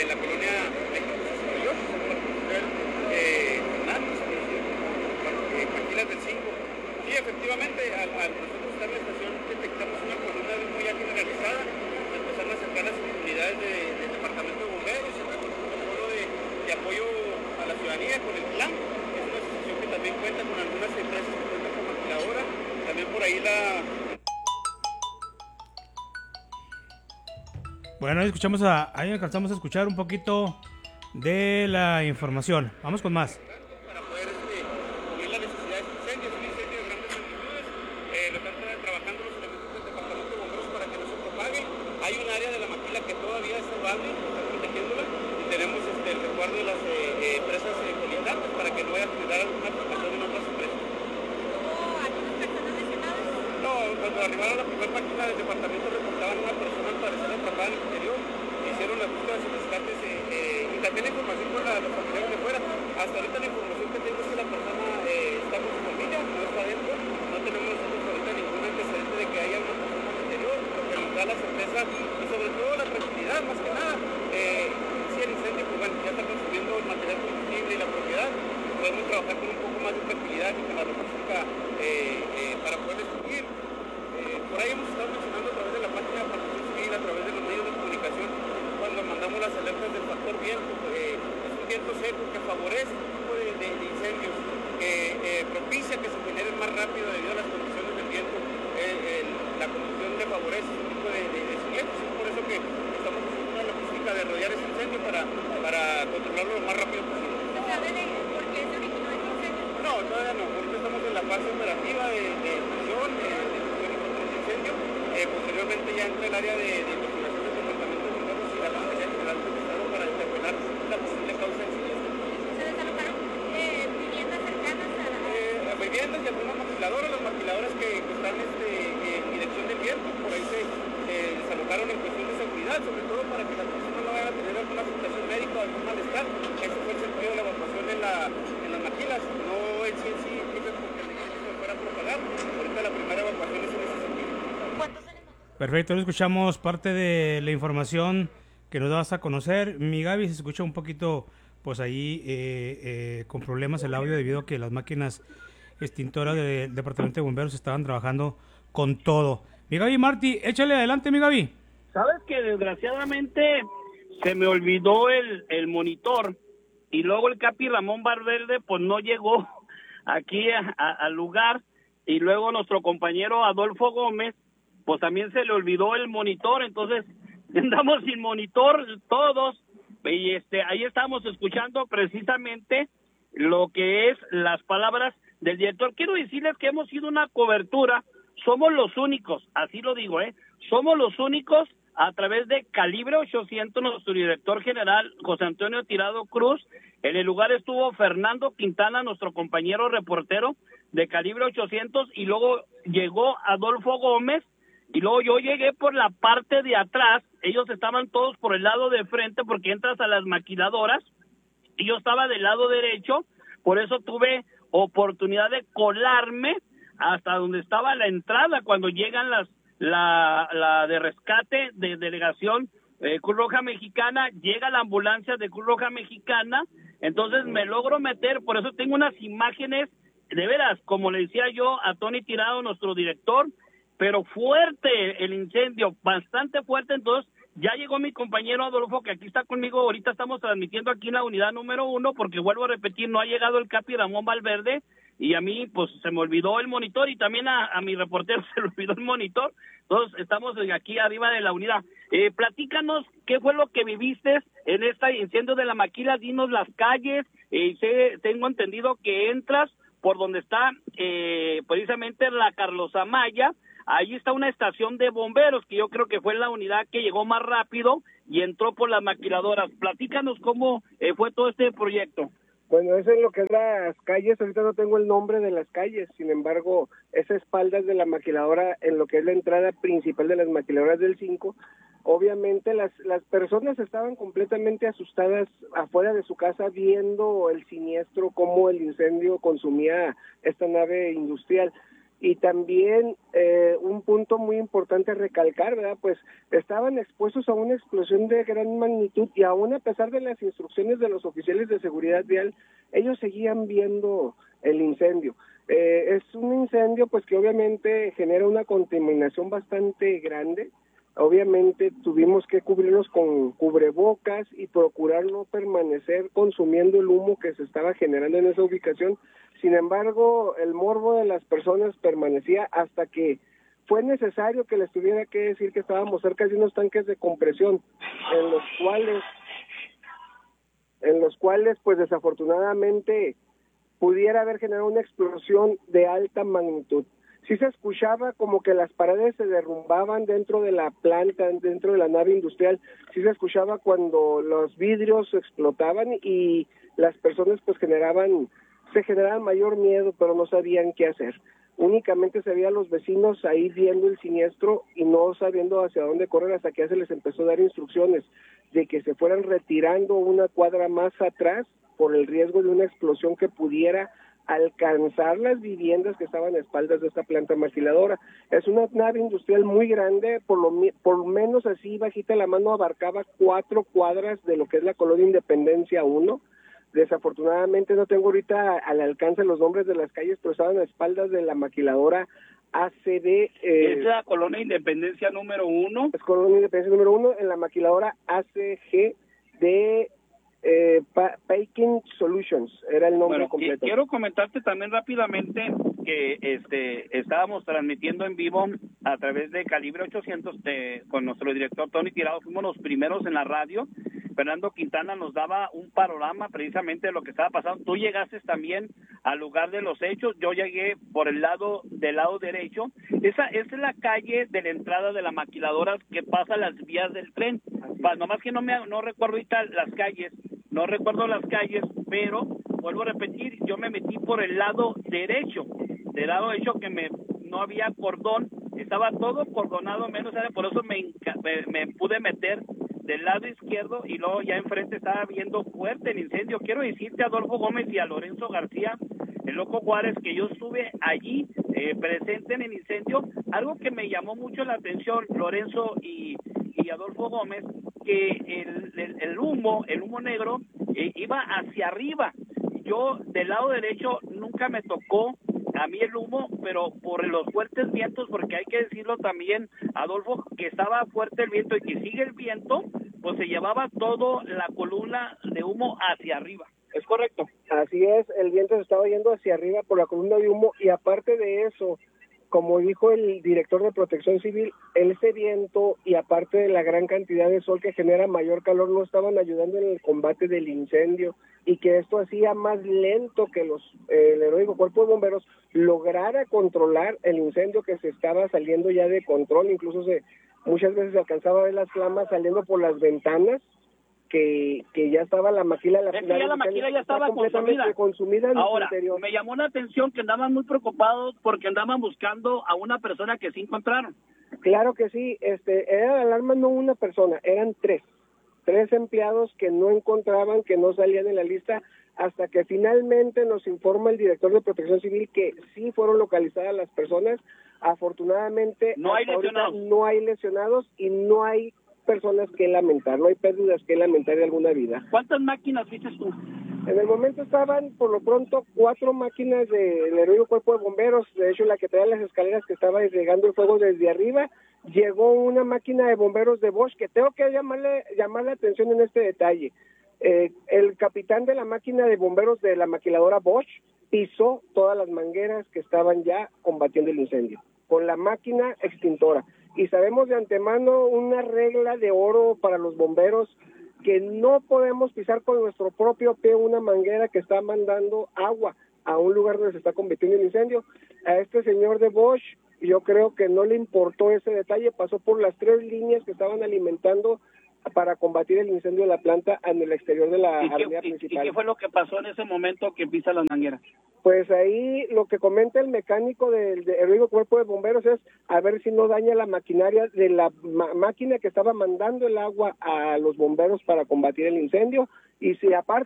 en la colonia México Superior, Maquilas del 5. Sí, efectivamente, al nosotros estar en la estación detectamos una columna de humo ya generalizada, empezaron a acercar las unidades del departamento de bomberos, se trabajó un protocolo de apoyo a la ciudadanía con el plan. Es una asociación que también cuenta con algunas empresas que cuentan con maquiladora, también por ahí Bueno, ahí alcanzamos a escuchar un poquito de la información. Vamos con más. Para poder cubrir las necesidades de incendios, un incendio de grandes magnitudes, lo están trabajando los elementos del departamento de bomberos para que no se propague. Hay un área de la maquila que todavía es salvable, están protegiéndola, y tenemos el resguardo de las empresas colindantes para que no vaya a generar alguna afectación en otras empresas. ¿Hubo algunas personas lesionadas? No, cuando arribaron a la primera máquina del departamento reportaban una persona al parecer atrapada en el interior, hicieron las búsquedas y rescates y también la información con los familiares de fuera. Hasta ahorita la información que tengo es que la persona está con su familia, no está adentro, no tenemos nosotros ahorita ningún antecedente de que haya una persona al interior, lo que nos da la certeza y sobre todo la tranquilidad, más que nada. Si el incendio, pues bueno, ya está consumiendo el material combustible y la propiedad, podemos trabajar con un poco más de tranquilidad y con la logística para poder extinguir. Por ahí hemos estado mencionando a través de la página de Protección Civil, a través de los medios de comunicación, cuando mandamos las alertas del factor viento. Es un viento seco que favorece este tipo de incendios, que propicia que se generen más rápido debido a las condiciones del viento. La combustión le favorece este tipo de siniestros. Es por eso que estamos haciendo una logística de rodear ese incendio para controlarlo lo más rápido posible. ¿Se sabe por qué se originó el incendio? No, todavía no. Ahorita estamos en la fase operativa de extinción y control de incendio. Posteriormente ya entra el área de investigación del departamento de bomberos y la Fiscalía General del Estado para determinar la posible causa del siniestro. ¿Se desalojaron viviendas cercanas a la... viviendas y algunas maquiladoras, las maquiladoras que están en dirección del viento, por ahí se desalojaron en cuestión de seguridad, sobre todo para que las personas no vayan a tener alguna afectación médica o algún malestar. Ese fue el sentido de la evacuación en las maquilas, no en sí porque el incendio se fuera a propagar. Ahorita la primera evacuación es en ese sentido. ¿Cuántos eran? Perfecto, ahora escuchamos parte de la información que nos das a conocer. Mi Gaby, se escucha un poquito, pues ahí con problemas el audio debido a que las máquinas extintoras del Departamento de Bomberos estaban trabajando con todo. Mi Gaby Martí, échale adelante, mi Gaby. Sabes que desgraciadamente se me olvidó el monitor y luego el Capi Ramón Valverde pues no llegó aquí al lugar, y luego nuestro compañero Adolfo Gómez pues también se le olvidó el monitor, entonces andamos sin monitor todos, y ahí estamos escuchando precisamente lo que es las palabras del director. Quiero decirles que hemos sido una cobertura, somos los únicos, así lo digo, somos los únicos a través de Calibre 800, nuestro director general José Antonio Tirado Cruz. En el lugar estuvo Fernando Quintana, nuestro compañero reportero de Calibre 800, y luego llegó Adolfo Gómez, y luego yo llegué por la parte de atrás. Ellos estaban todos por el lado de frente porque entras a las maquiladoras, y yo estaba del lado derecho, por eso tuve oportunidad de colarme hasta donde estaba la entrada cuando llegan la de rescate de delegación Cruz Roja Mexicana, llega la ambulancia de Cruz Roja Mexicana, entonces me logro meter, por eso tengo unas imágenes, de veras, como le decía yo a Tony Tirado, nuestro director, pero fuerte el incendio, bastante fuerte. Entonces ya llegó mi compañero Adolfo, que aquí está conmigo, ahorita estamos transmitiendo aquí en la unidad número 1, porque vuelvo a repetir, no ha llegado el Capi Ramón Valverde, y a mí pues se me olvidó el monitor, y también a mi reportero se le olvidó el monitor. Entonces estamos aquí arriba de la unidad. Platícanos qué fue lo que viviste en este incendio de la maquila, dinos las calles. Tengo entendido que entras por donde está precisamente la Carlos Amaya. Ahí está una estación de bomberos, que yo creo que fue la unidad que llegó más rápido y entró por las maquiladoras. Platícanos cómo fue todo este proyecto. Bueno, eso es lo que es las calles. Ahorita no tengo el nombre de las calles, sin embargo, esas espaldas de la maquiladora, en lo que es la entrada principal de las maquiladoras del 5, obviamente las personas estaban completamente asustadas afuera de su casa viendo el siniestro, cómo el incendio consumía esta nave industrial. Y también un punto muy importante a recalcar, ¿verdad? Pues estaban expuestos a una explosión de gran magnitud y aún a pesar de las instrucciones de los oficiales de seguridad vial, ellos seguían viendo el incendio. Es un incendio pues que obviamente genera una contaminación bastante grande. Obviamente tuvimos que cubrirnos con cubrebocas y procurar no permanecer consumiendo el humo que se estaba generando en esa ubicación. Sin embargo, el morbo de las personas permanecía hasta que fue necesario que les tuviera que decir que estábamos cerca de unos tanques de compresión, en los cuales pues desafortunadamente pudiera haber generado una explosión de alta magnitud. Sí se escuchaba como que las paredes se derrumbaban dentro de la planta, dentro de la nave industrial. Sí se escuchaba cuando los vidrios explotaban y las personas pues generaban mayor miedo, pero no sabían qué hacer. Únicamente se veían los vecinos ahí viendo el siniestro y no sabiendo hacia dónde correr hasta que ya se les empezó a dar instrucciones de que se fueran retirando una cuadra más atrás por el riesgo de una explosión que pudiera alcanzar las viviendas que estaban a espaldas de esta planta maquiladora. Es una nave industrial muy grande, por lo menos así bajita la mano abarcaba 4 cuadras de lo que es la colonia Independencia 1. Desafortunadamente no tengo ahorita al alcance los nombres de las calles, pero estaban a espaldas de la maquiladora ACD. ¿Es la colonia Independencia número 1? Es colonia Independencia número 1 en la maquiladora ACG de Paiking Solutions, era el nombre completo. Quiero comentarte también rápidamente que estábamos transmitiendo en vivo a través de Calibre 800 con nuestro director Tony Tirado, fuimos los primeros en la radio. Fernando Quintana nos daba un panorama precisamente de lo que estaba pasando. Tú llegaste también al lugar de los hechos, yo llegué por el lado derecho. Esa es la calle de la entrada de la maquiladora que pasa las vías del tren. Nomás que no recuerdo ahorita las calles, pero vuelvo a repetir, yo me metí por el lado derecho, que no había cordón, estaba todo cordonado menos, por eso me pude meter del lado izquierdo y luego ya enfrente estaba viendo fuerte el incendio. Quiero decirte a Adolfo Gómez y a Lorenzo García, el Loco Juárez, que yo estuve allí presente en el incendio. Algo que me llamó mucho la atención, Lorenzo y Adolfo Gómez, que el humo negro iba hacia arriba. Yo del lado derecho nunca me tocó a mí el humo, pero por los fuertes vientos, porque hay que decirlo también, Adolfo, que estaba fuerte el viento y que sigue el viento, pues se llevaba toda la columna de humo hacia arriba. ¿Es correcto? Así es, el viento se estaba yendo hacia arriba por la columna de humo y aparte de eso, como dijo el director de Protección Civil, ese viento y aparte de la gran cantidad de sol que genera mayor calor no estaban ayudando en el combate del incendio y que esto hacía más lento que el heroico Cuerpo de Bomberos lograra controlar el incendio que se estaba saliendo ya de control. Incluso muchas veces se alcanzaba a ver las flamas saliendo por las ventanas, que ya estaba la maquila. La maquila ya estaba consumida en Ahora, su interior. Me llamó la atención que andaban muy preocupados porque andaban buscando a una persona que sí encontraron. Claro que sí, era la alarma no una persona, eran 3 empleados que no encontraban, que no salían en la lista, hasta que finalmente nos informa el director de Protección Civil que sí fueron localizadas las personas. Afortunadamente no hay lesionados y no hay personas que lamentar, no hay pérdidas que lamentar de alguna vida. ¿Cuántas máquinas viste tú? En el momento estaban por lo pronto 4 máquinas del heroico Cuerpo de Bomberos, de hecho la que traía las escaleras que estaba llegando el fuego desde arriba, llegó una máquina de bomberos de Bosch, que tengo que llamar la atención en este detalle. El capitán de la máquina de bomberos de la maquiladora Bosch pisó todas las mangueras que estaban ya combatiendo el incendio, con la máquina extintora. Y sabemos de antemano una regla de oro para los bomberos, que no podemos pisar con nuestro propio pie una manguera que está mandando agua a un lugar donde se está combatiendo el incendio. A este señor de Bosch, yo creo que no le importó ese detalle, pasó por las 3 líneas que estaban alimentando para combatir el incendio de la planta en el exterior de la avenida principal. ¿Y qué fue lo que pasó en ese momento que pisa las mangueras? Pues ahí lo que comenta el mecánico del heroico Cuerpo de Bomberos es a ver si no daña la maquinaria de la máquina que estaba mandando el agua a los bomberos para combatir el incendio, y si aparte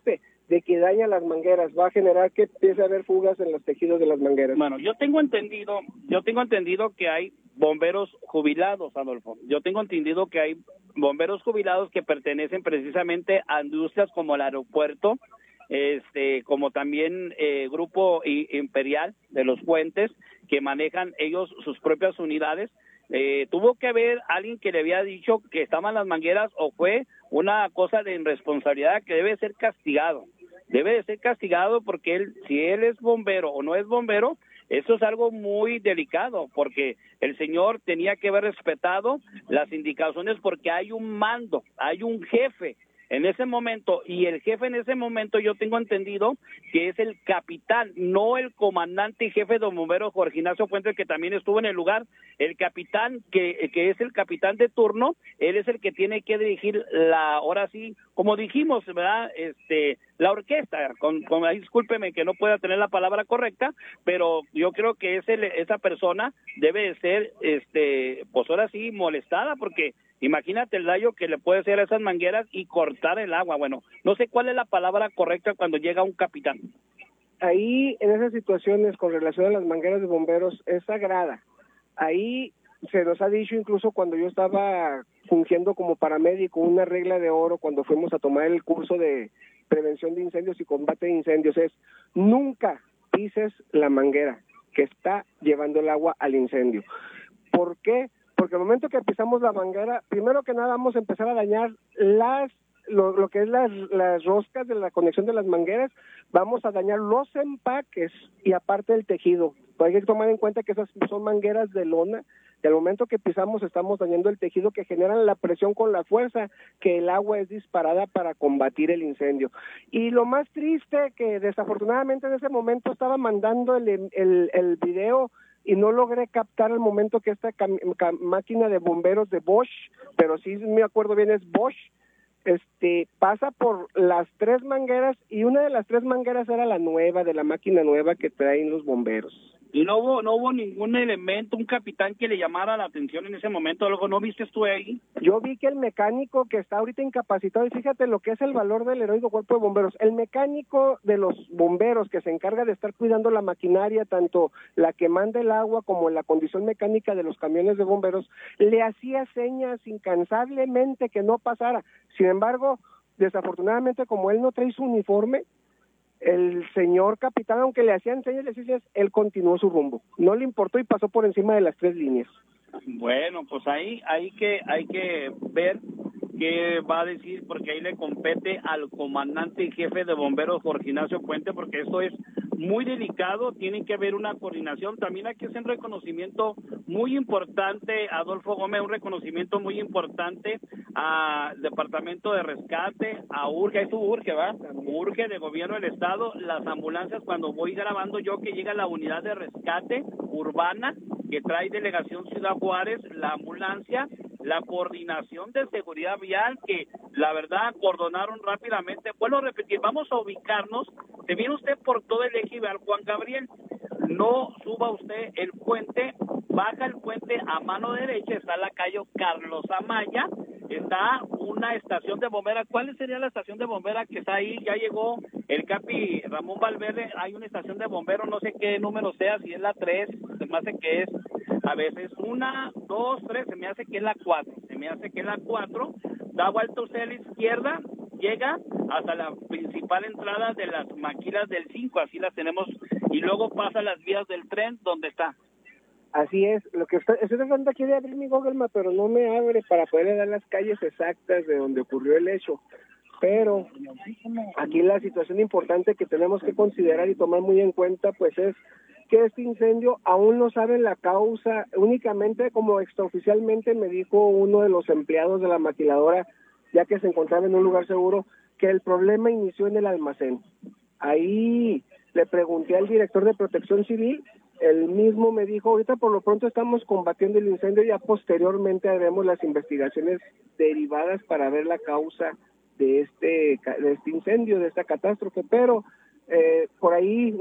de que daña las mangueras, va a generar que empiece a haber fugas en los tejidos de las mangueras. Bueno, yo tengo entendido que hay bomberos jubilados, Adolfo. Yo tengo entendido que hay bomberos jubilados que pertenecen precisamente a industrias como el aeropuerto, como también Grupo Imperial de los Puentes, que manejan ellos sus propias unidades. Tuvo que haber alguien que le había dicho que estaban las mangueras, o fue una cosa de irresponsabilidad que debe ser castigado. Debe de ser castigado porque si él es bombero o no es bombero, eso es algo muy delicado, porque el señor tenía que haber respetado las indicaciones, porque hay un mando, hay un jefe en ese momento, y el jefe en ese momento yo tengo entendido que es el capitán, no el comandante y jefe de bomberos Jorge Ignacio Fuentes, que también estuvo en el lugar. El capitán, que es el capitán de turno, él es el que tiene que dirigir ahora sí, como dijimos, ¿verdad? La orquesta, discúlpeme que no pueda tener la palabra correcta, pero yo creo que esa persona debe de ser, pues ahora sí, molestada, porque imagínate el daño que le puede hacer a esas mangueras y cortar el agua. Bueno, no sé cuál es la palabra correcta cuando llega un capitán. Ahí, en esas situaciones con relación a las mangueras de bomberos, es sagrada. Ahí se nos ha dicho, incluso cuando yo estaba fungiendo como paramédico, una regla de oro cuando fuimos a tomar el curso de prevención de incendios y combate de incendios, es nunca pises la manguera que está llevando el agua al incendio. ¿Por qué? Porque al momento que pisamos la manguera, primero que nada vamos a empezar a dañar lo que es las roscas de la conexión de las mangueras, vamos a dañar los empaques y aparte el tejido. Hay que tomar en cuenta que esas son mangueras de lona, y al momento que pisamos estamos dañando el tejido, que generan la presión con la fuerza que el agua es disparada para combatir el incendio. Y lo más triste, que desafortunadamente en ese momento estaba mandando el video y no logré captar al momento que esta máquina de bomberos de Bosch, pero sí me acuerdo bien, es Bosch, pasa por las 3 mangueras, y una de las 3 mangueras era la nueva, de la máquina nueva que traen los bomberos. Y no hubo ningún elemento, un capitán que le llamara la atención en ese momento, ¿algo no viste tú ahí? Yo vi que el mecánico que está ahorita incapacitado, y fíjate lo que es el valor del heroico cuerpo de bomberos, el mecánico de los bomberos que se encarga de estar cuidando la maquinaria, tanto la que manda el agua como la condición mecánica de los camiones de bomberos, le hacía señas incansablemente que no pasara. Sin embargo, desafortunadamente, como él no trae su uniforme, el señor capitán, aunque le hacían señas, él continuó su rumbo. No le importó y pasó por encima de las 3 líneas. Bueno, pues ahí hay que ver qué va a decir, porque ahí le compete al comandante y jefe de bomberos Jorge Ignacio Puente, porque eso es muy delicado, tiene que haber una coordinación. También hay que hacer un reconocimiento muy importante, Adolfo Gómez, un reconocimiento muy importante al Departamento de Rescate, a URGE, eso URGE, ¿va? URGE de Gobierno del Estado, las ambulancias, cuando voy grabando yo que llega la unidad de rescate urbana, que trae Delegación Ciudad Juárez, la ambulancia, la coordinación de seguridad vial, que la verdad acordonaron rápidamente. Vuelvo a repetir, vamos a ubicarnos, se viene usted por todo el eje vial Juan Gabriel, no suba usted el puente, baja el puente a mano derecha, está la calle Carlos Amaya, está una estación de bombera. ¿Cuál sería la estación de bombera que está ahí? Ya llegó el capi Ramón Valverde, hay una estación de bomberos, no sé qué número sea, si es la 3, se me hace que es, a veces 1, 2, 3, se me hace que es la 4, da vuelta usted a la izquierda, llega hasta la principal entrada de las maquilas del 5, así las tenemos, y luego pasa las vías del tren, ¿dónde está? Así es, lo que estoy tratando aquí de abrir mi Google Maps, pero no me abre para poderle dar las calles exactas de donde ocurrió el hecho. Pero aquí la situación importante que tenemos que considerar y tomar muy en cuenta, pues es que este incendio aún no sabe la causa, únicamente como extraoficialmente me dijo uno de los empleados de la maquiladora, ya que se encontraba en un lugar seguro, que el problema inició en el almacén. Ahí le pregunté al director de Protección Civil, él mismo me dijo, ahorita por lo pronto estamos combatiendo el incendio, ya posteriormente haremos las investigaciones derivadas para ver la causa de este incendio, de esta catástrofe, pero por ahí